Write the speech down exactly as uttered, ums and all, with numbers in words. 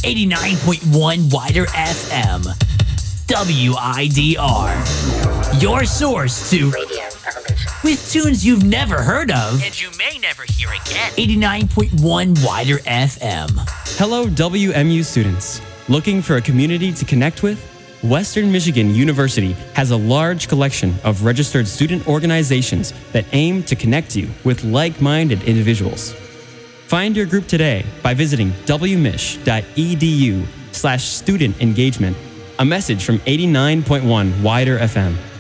eighty-nine point one Wider F M. W I D R. Your source to Radio Evolution. with tunes you've never heard of. And you may never hear again. eighty-nine point one Wider F M. Hello, W M U students. Looking for a community to connect with? Western Michigan University has a large collection of registered student organizations that aim to connect you with like-minded individuals. Find your group today by visiting wmich.edu slash student engagement. A message from eighty-nine point one Wider F M.